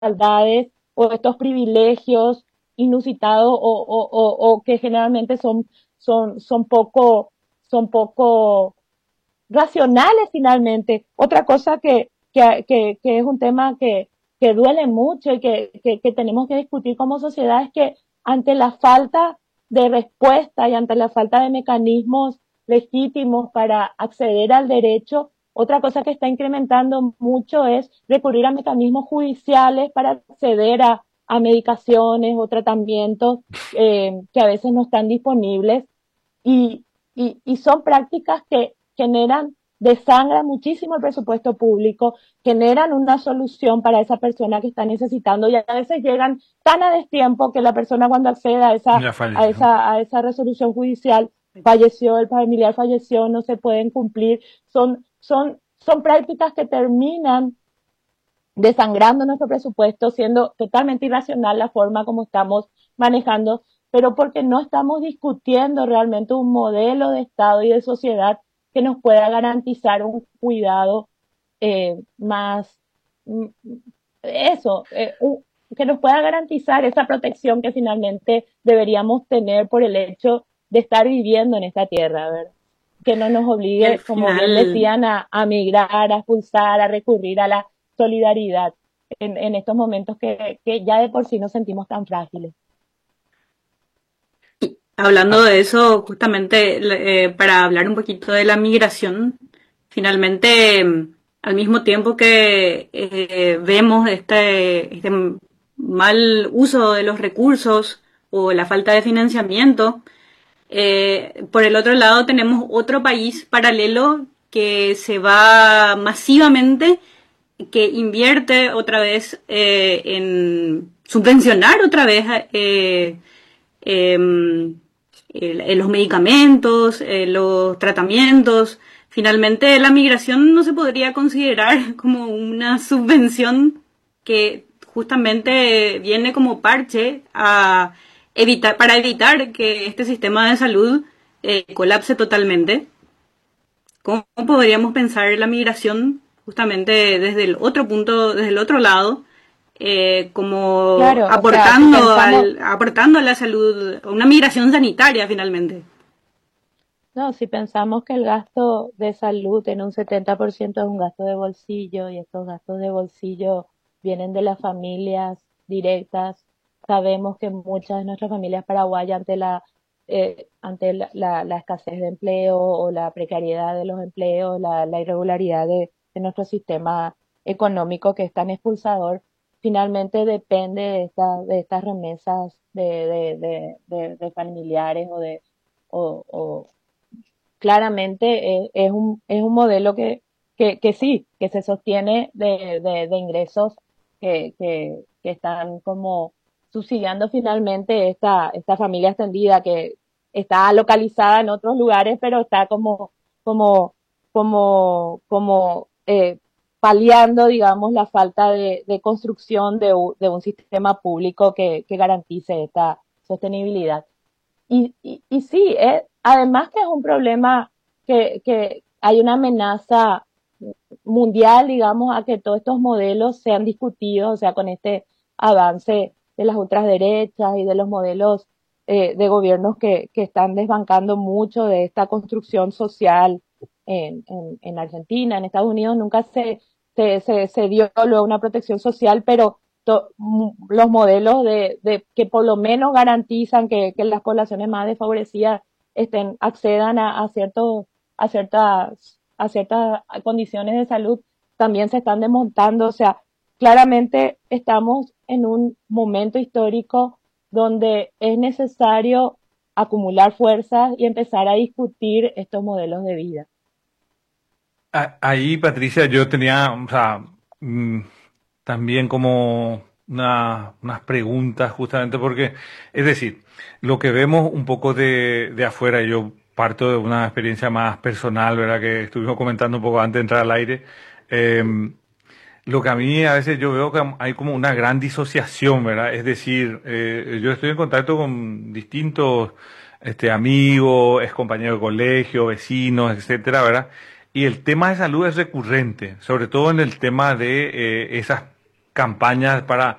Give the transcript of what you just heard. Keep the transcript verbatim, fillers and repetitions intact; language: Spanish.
desigualdades o estos privilegios inusitados o, o, o, o que generalmente son, son, son poco, son poco racionales finalmente. Otra cosa que, que, que, que es un tema que, que duele mucho y que, que, que tenemos que discutir como sociedad es que ante la falta de respuesta y ante la falta de mecanismos legítimos para acceder al derecho, otra cosa que está incrementando mucho es recurrir a mecanismos judiciales para acceder a, a medicaciones o tratamientos eh, que a veces no están disponibles y, y, y son prácticas que generan, desangran muchísimo el presupuesto público, generan una solución para esa persona que está necesitando y a veces llegan tan a destiempo que la persona cuando accede a esa, Ya a falleció. esa, a esa resolución judicial falleció, el familiar falleció, no se pueden cumplir. Son, son, son prácticas que terminan desangrando nuestro presupuesto, siendo totalmente irracional la forma como estamos manejando, pero porque no estamos discutiendo realmente un modelo de Estado y de sociedad que nos pueda garantizar un cuidado eh, más, mm, eso, eh, un, que nos pueda garantizar esa protección que finalmente deberíamos tener por el hecho de estar viviendo en esta tierra, ¿verdad? Que no nos Y al obligue, como bien final, decían, a, a migrar, a expulsar, a recurrir a la solidaridad en, en estos momentos que, que ya de por sí nos sentimos tan frágiles. hablando Ah, de eso, justamente eh, para hablar un poquito de la migración, finalmente, al mismo tiempo que eh, vemos este, este mal uso de los recursos o la falta de financiamiento, eh, por el otro lado tenemos otro país paralelo que se va masivamente, que invierte otra vez eh, en subvencionar otra vez eh, eh, eh, los medicamentos, eh, los tratamientos. Finalmente, la migración no se podría considerar como una subvención que justamente viene como parche a evitar, para evitar que este sistema de salud eh, colapse totalmente. ¿Cómo podríamos pensar la migración justamente desde el otro punto, desde el otro lado, eh, como Claro, o sea, si aportando, pensamos, al, aportando a la salud, una migración sanitaria finalmente? no, si pensamos que el gasto de salud en un setenta por ciento es un gasto de bolsillo y estos gastos de bolsillo vienen de las familias directas, sabemos que muchas de nuestras familias paraguayas ante la eh, ante la, la, la, escasez de empleo o la precariedad de los empleos, la, la irregularidad de, de, nuestro sistema económico que es tan expulsador, finalmente depende de, esta, de estas remesas de, de, de, de, de familiares o de o, o claramente es, es, un, es un modelo que, que, que sí, que se sostiene de, de, de ingresos que, que, que están como subsidiando finalmente esta, esta familia extendida que está localizada en otros lugares, pero está como, como, como, como eh, paliando, digamos, la falta de, de construcción de, de un sistema público que, que garantice esta sostenibilidad. Y, y, y sí, es, además que es un problema que, que hay una amenaza mundial, digamos, a que todos estos modelos sean discutidos, o sea, con este avance de las ultraderechas y de los modelos eh, de gobiernos que, que están desbancando mucho de esta construcción social en, en, en Argentina, en Estados Unidos nunca se, se, se, se dio luego una protección social, pero to, los modelos de, de que por lo menos garantizan que, que las poblaciones más desfavorecidas estén, accedan a, a ciertos, a ciertas, a ciertas condiciones de salud, también se están desmontando, o sea, claramente estamos en un momento histórico donde es necesario acumular fuerzas y empezar a discutir estos modelos de vida. a- ahí, Patricia, yo tenía, o sea, mm, también como una- unas preguntas justamente porque, es decir, lo que vemos un poco de, de afuera, yo parto de una experiencia más personal, ¿verdad? Que estuvimos comentando un poco antes de entrar al aire. em, Lo que a mí a veces yo veo que hay como una gran disociación, ¿verdad? Es decir, eh, yo estoy en contacto con distintos este, amigos, ex compañeros de colegio, vecinos, etcétera, ¿verdad? Y el tema de salud es recurrente, sobre todo en el tema de eh, esas campañas para